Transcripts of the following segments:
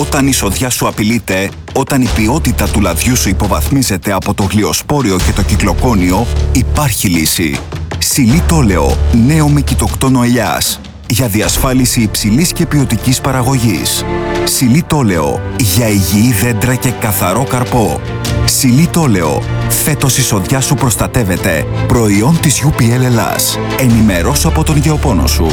Όταν η σοδιά σου απειλείται, όταν η ποιότητα του λαδιού σου υποβαθμίζεται από το γλυοσπόριο και το κυκλοκόνιο, υπάρχει λύση. Xylitoleo, νέο με κοιτοκτόνο ελιάς. Για διασφάλιση υψηλής και ποιοτικής παραγωγής. Xylitoleo, για υγιή δέντρα και καθαρό καρπό. Xylitoleo, φέτος η σοδιά σου προστατεύεται. Προϊόν της UPL Ελλάς. Ενημερώσου από τον γεωπόνο σου.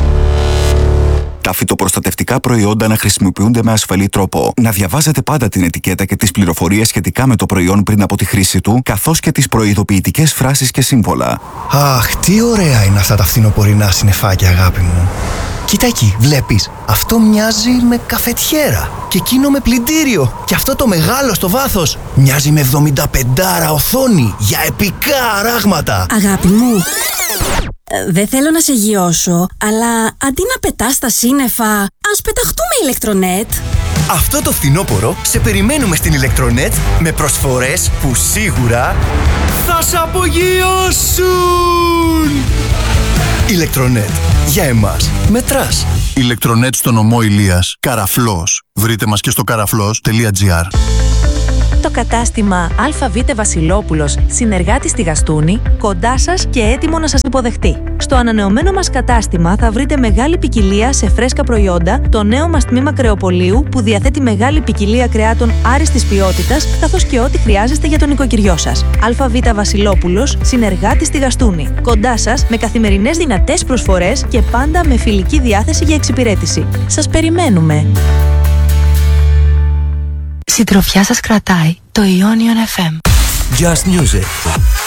Τα φυτοπροστατευτικά προϊόντα να χρησιμοποιούνται με ασφαλή τρόπο. Να διαβάζετε πάντα την ετικέτα και τις πληροφορίες σχετικά με το προϊόν πριν από τη χρήση του, καθώς και τις προειδοποιητικές φράσεις και σύμβολα. Αχ, τι ωραία είναι αυτά τα φθινοπορεινά συννεφάκια, αγάπη μου. Κοίτα εκεί, βλέπεις. Αυτό μοιάζει με καφετιέρα. Και εκείνο με πλυντήριο. Και αυτό το μεγάλο στο βάθος μοιάζει με 75 οθόνη για επικά αράγματα. Αγάπη μου, δεν θέλω να σε γιώσω, αλλά αντί να πετάς τα σύννεφα, ας πεταχτούμε ηλεκτρονέτ. Αυτό το φθινόπωρο σε περιμένουμε στην ηλεκτρονέτ με προσφορές που σίγουρα θα σε απογειώσουν. Ηλεκτρονέτ. Για εμάς. Μετράς. Ηλεκτρονέτ στο νομό Ηλίας. Καραφλός. Βρείτε μας και στο καραφλός.gr. Το κατάστημα ΑΒ Βασιλόπουλος, συνεργάτης στη Γαστούνη, κοντά σας και έτοιμο να σας υποδεχτεί. Στο ανανεωμένο μας κατάστημα θα βρείτε μεγάλη ποικιλία σε φρέσκα προϊόντα, το νέο μας τμήμα κρεοπολίου που διαθέτει μεγάλη ποικιλία κρεάτων άριστης ποιότητας, καθώς και ό,τι χρειάζεστε για τον νοικοκυριό σας. ΑΒ Βασιλόπουλος, συνεργάτης στη Γαστούνη. Κοντά σας με καθημερινές δυνατές προσφορές και πάντα με φιλική διάθεση για εξυπηρέτηση. Σας περιμένουμε! Συντροφιά σας κρατάει το Ionian FM. Just Music.